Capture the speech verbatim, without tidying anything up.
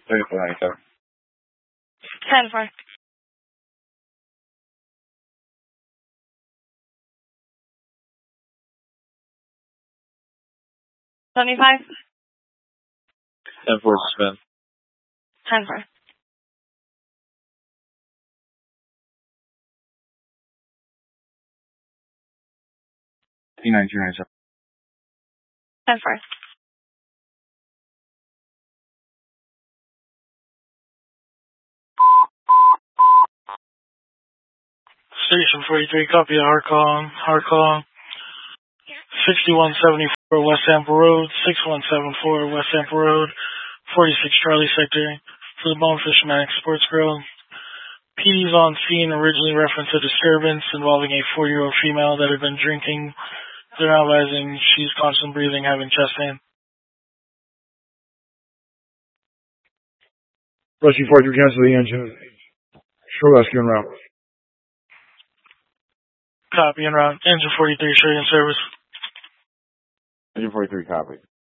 thirty-four ninety-seven. ten four. seventy-five. ten four suspend. ten four. T nine two ninety-seven. ten four. Station forty-three, copy of hard call. Hard call. sixty-one seventy-four West Ample Road, six one seven four West Ample Road, forty-six Charlie Sector, for the Bonefish Manic Sports Grill. P Ds on scene originally referenced a disturbance involving a four-year-old female that had been drinking. They're now advising she's constant breathing, having chest pain. Rescue forty-three, cancel the engine. Show rescue en route. Copy en route. Engine forty-three, showing in service. Engine forty-three, copy.